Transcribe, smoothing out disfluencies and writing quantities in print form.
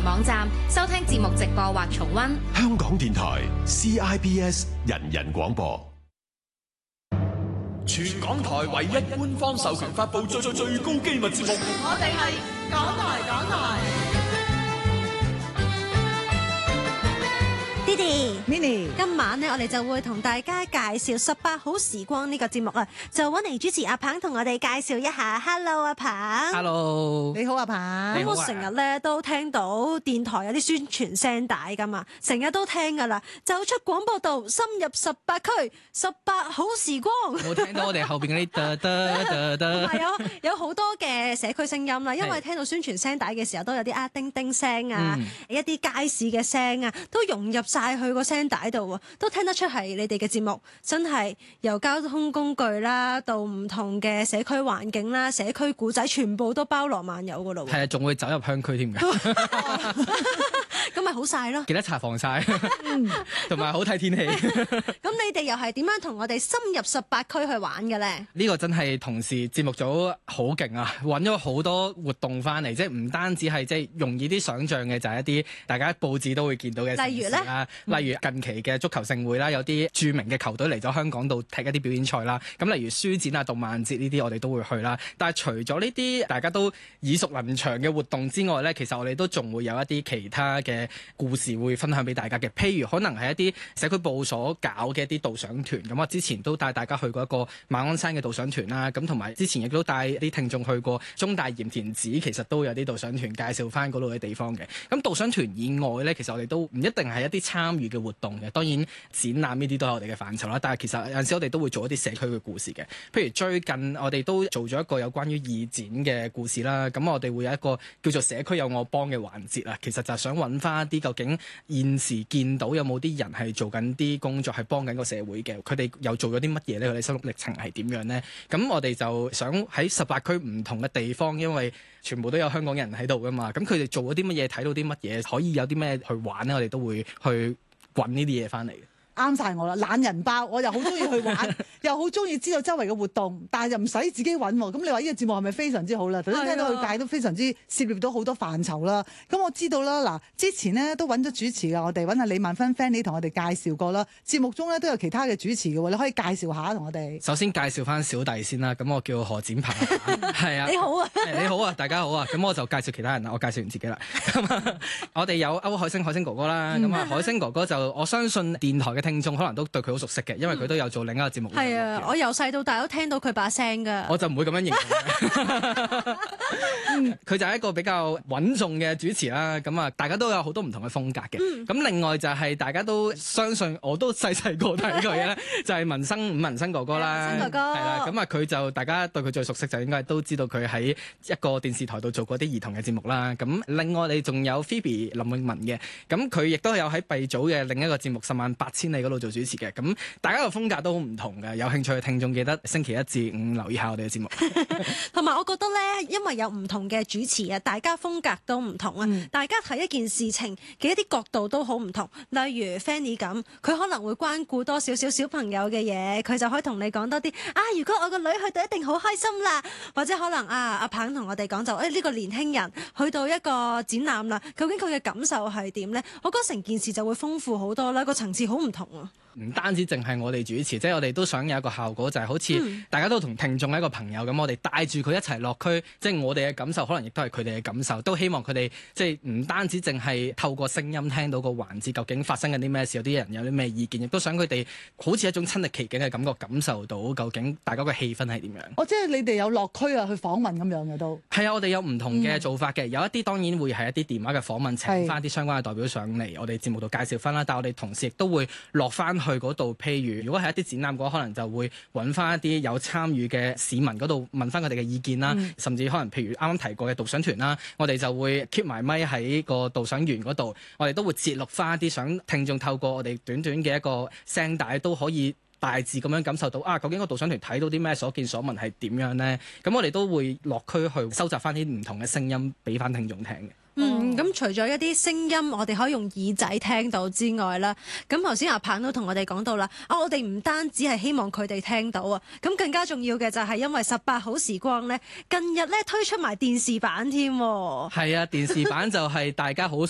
網站收聽節目直播或重溫。 香港電台 CIBS 人人廣播， 全港台唯一官方授權發布最高機密節目。 我哋係港台。 Minnie， 今晚呢，我哋就會同大家介紹18好時光呢個節目啊，就揾嚟主持阿鵬同我哋介紹一下。Hello， 阿鵬。 Hello， 你好阿鵬。 咁我成日咧都聽到電台有啲宣傳聲帶噶嘛，成日都聽噶啦。走出廣播道，深入18區，18好時光。 冇聽到我哋後邊嗰啲係啊，有好多嘅社區聲音啦，因為聽到宣傳聲帶嘅時候，都有啲叮叮聲啊，一啲街市嘅聲啊，都融入晒去個聲帶度啊，都聽得出係你哋嘅節目，真係由交通工具啦，到唔同嘅社區環境啦、社區古仔，全部都包羅萬有噶咯。 係啊，仲會走入鄉區添㗎。 咁咪好晒咯！ 記得搽防曬，同埋好睇天氣。 咁你哋又係點樣同我哋深入18區去玩嘅咧？ 呢個真係同事節目組好勁啊！揾咗好多活動翻嚟，即係唔單止係即係容易啲想像嘅，就係一啲大家報紙都會見到嘅。例如咧，例如近期嘅足球盛會啦，有啲著名嘅球隊嚟咗香港度踢一啲表演賽啦。咁例如書展啊、動漫節呢啲，我哋都會去啦。但係除咗呢啲大家都耳熟能詳嘅活動之外咧，其實我哋都仲會有一啲其他嘅故事會分享俾大家嘅。譬如可能係一啲社區部所搞嘅一啲導賞團，咁我之前都帶大家去過一個馬鞍山嘅導賞團啦，咁同埋之前亦都帶啲聽眾去過中大鹽田梓，其實都有啲導賞團介紹翻嗰度嘅地方嘅。咁導賞團以外咧，其實我哋都唔一定係一啲參與嘅活動嘅，當然展覽呢啲都係我哋嘅範疇啦。但係其實有陣時我哋都會做一啲社區嘅故事嘅，譬如最近我哋都做咗一個有關於義展嘅故事啦。咁我哋會有一個叫做社區有我幫嘅環節啊，其實就係想揾翻一啲究竟現時見到有冇啲人係做緊啲工作係幫緊個社會嘅，佢哋又做咗啲乜嘢咧？佢哋心路歷程係點樣咧？咁我哋就想喺18區唔同嘅地方，因為全部都有香港人喺度噶嘛，咁佢哋做咗啲乜嘢，睇到啲乜嘢，可以有啲咩去玩咧？我哋都會去揾呢啲嘢翻嚟。 啱晒我啦，懶人包，我又好中意去玩，又好中意知道周圍嘅活動，但係又唔使自己揾喎。咁你話呢個節目係咪非常之好啦？頭先聽到佢介都非常之涉獵到好多範疇啦。咁我知道啦，嗱，之前呢都揾咗主持㗎，我哋揾阿李萬芬 Fanny 同我哋介紹過啦。節目中咧都有其他嘅主持嘅喎，你可以介紹下同我哋。 首先介紹翻小弟先啦，咁我叫何展鵬，係啊， 你好啊， 你好啊，大家好啊。咁我就介紹其他人啦，我介紹完自己啦。我哋有歐海星哥哥啦，咁啊海星哥哥就我相信電台嘅聽眾可能都對佢好熟悉嘅，因為佢都有做另一個節目。 係啊，我由細到大都聽到佢把聲㗎。 我就唔會咁樣形容。佢就係一個比較穩重嘅主持啦。咁啊，大家都有好多唔同嘅風格嘅。咁另外就係大家都相信，我都細個睇佢咧，就係伍文生哥哥啦。 文生哥哥係啦，咁啊佢就大家對佢最熟悉就應該都知道佢喺一個電視台度做過啲兒童嘅節目啦。咁另外你仲有 Phoebe 林詠雯嘅，咁佢亦都有喺閉組嘅另一個節目《108000里》嗰度做主持嘅。咁大家嘅風格都好唔同嘅，有興趣嘅聽眾記得星期1至5留意下我哋嘅節目。 同埋我覺得咧，因為有唔同嘅主持啊，大家風格都唔同啊，大家睇一件事情嘅一啲角度都好唔同。例如 Fanny 咁，佢可能會關顧多少少小朋友嘅嘢，佢就可以同你講多啲啊。如果我個女去到一定好開心啦，或者可能阿鵬同我哋講就呢個年輕人去到一個展覽啦，究竟佢嘅感受係點咧？我覺得成件事就會豐富好多啦，個層次好唔同啊。 唔單止淨係我哋主持，即係我哋都想有一個效果，就係好似大家都同聽眾係一個朋友咁，我哋帶住佢一齊落區，即係我哋嘅感受，可能亦都係佢哋嘅感受，都希望佢哋即係唔單止淨係透過聲音聽到個環節究竟發生緊啲咩事，有啲人有啲咩意見，亦都想佢哋好似一種親歷其境嘅感覺，感受到究竟大家嘅氣氛係點樣。 即係你哋有落區啊，去訪問咁樣嘅都係啊，我哋有唔同嘅做法嘅，有一啲當然會係一啲電話嘅訪問，請翻啲相關嘅代表上嚟我哋節目度介紹翻啦。但係我哋同時亦都會落翻去嗰度，譬如果係一啲展覽嘅話，可能就會揾翻一啲有參與嘅市民嗰度問翻佢哋嘅意見啦，甚至可能譬如啱啱提過嘅導賞團啦，我哋就會 keep 埋咪喺個導賞員嗰度，我哋都會節錄翻一啲想聽眾透過我哋短短嘅一個聲帶都可以大致咁樣感受到究竟個導賞團睇到啲咩，所見所聞係點樣呢？咁我哋都會落區去收集翻啲唔同嘅聲音俾翻聽眾聽嘅。 咁除咗一啲聲音我哋可以用耳仔聽到之外啦，咁頭先阿鵬都同我哋講到啦，我哋唔單止係希望佢哋聽到啊，咁更加重要嘅就係因為18好時光咧，近日咧推出埋電視版添。係啊，電視版就係大家好